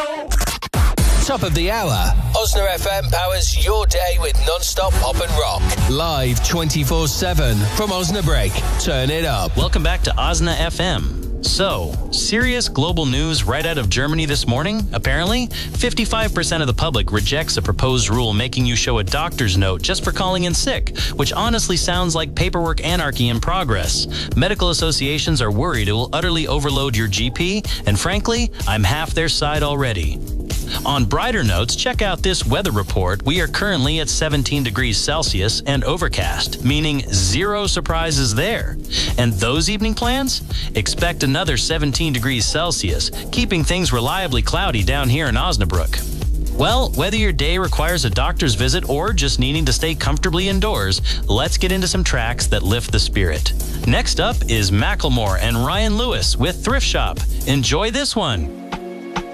Top of the hour. Osna FM powers your day with non-stop pop and rock. Live 24/7 from Osnabrück. Turn it up. Welcome back to Osna FM. So, serious global news right out of Germany this morning. Apparently, 55% of the public rejects a proposed rule making you show a doctor's note just for calling in sick, which honestly sounds like paperwork anarchy in progress. Medical associations are worried it will utterly overload your GP, and frankly, I'm half their side already. On brighter notes, check out this weather report. We are currently at 17 degrees Celsius and overcast, meaning zero surprises there. And those evening plans? Expect another 17 degrees Celsius, keeping things reliably cloudy down here in Osnabrück. Well, whether your day requires a doctor's visit or just needing to stay comfortably indoors, let's get into some tracks that lift the spirit. Next up is Macklemore and Ryan Lewis with Thrift Shop. Enjoy this one.